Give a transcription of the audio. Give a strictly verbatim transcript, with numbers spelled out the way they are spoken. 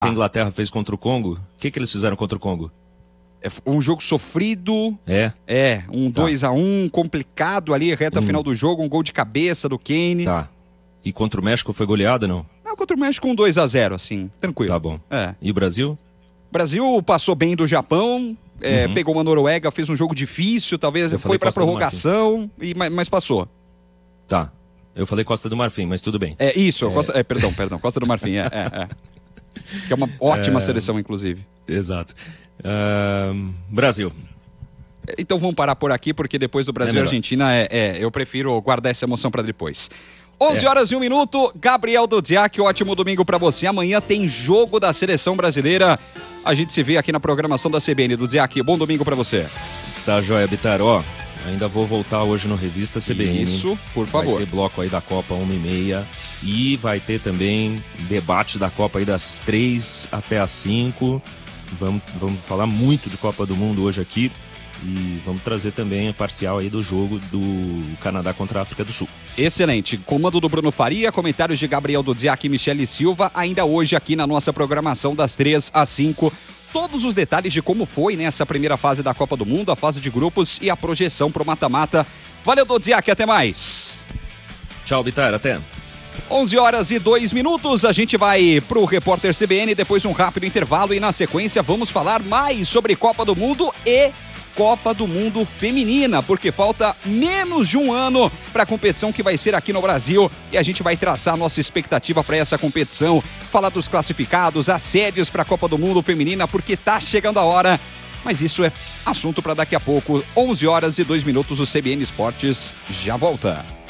A Inglaterra fez contra o Congo. O que, que eles fizeram contra o Congo? É um jogo sofrido. É? É, um dois a um complicado ali, reta Hum. final do jogo, um gol de cabeça do Kane. Tá. E contra o México foi goleada, não? Não, contra o México um dois a zero, assim, tranquilo. Tá bom. É. E o Brasil? O Brasil passou bem do Japão, é, Uhum. pegou uma Noruega, fez um jogo difícil, talvez Eu foi falei pra Costa do prorrogação, e, mas, mas passou. Tá. Eu falei Costa do Marfim, mas tudo bem. É isso, É. Costa, é, perdão, perdão, Costa do Marfim, é, é, é. Que é uma ótima seleção, inclusive. Exato. Ahn, Brasil. Então vamos parar por aqui, porque depois do Brasil e melhor. Argentina, é, é, eu prefiro guardar essa emoção pra depois. onze horas e um minuto, Gabriel Dudziak, ótimo domingo pra você. Amanhã tem jogo da seleção brasileira. A gente se vê aqui na programação da C B N. Dudziak, bom domingo pra você. Tá, joia, Bitar. Ó, ainda vou voltar hoje no Revista C B N. Isso, por favor. Vai ter bloco aí da Copa uma e meia. E vai ter também debate da Copa aí das três até as cinco. Vamos, vamos falar muito de Copa do Mundo hoje aqui. E vamos trazer também a parcial aí do jogo do Canadá contra a África do Sul. Excelente. Comando do Bruno Faria, comentários de Gabriel Dudziak e Michele Silva, ainda hoje aqui na nossa programação das três às cinco. Todos os detalhes de como foi nessa primeira fase da Copa do Mundo, a fase de grupos e a projeção pro mata-mata. Valeu, Dudziak, até mais. Tchau, Bitar, até. onze horas e dois minutos, a gente vai pro Repórter C B N, depois de um rápido intervalo e na sequência vamos falar mais sobre Copa do Mundo e Copa do Mundo Feminina, porque falta menos de um ano para a competição que vai ser aqui no Brasil e a gente vai traçar nossa expectativa para essa competição, falar dos classificados, as sedes para a Copa do Mundo Feminina, porque tá chegando a hora, mas isso é assunto para daqui a pouco. onze horas e dois minutos, o C B N Esportes já volta.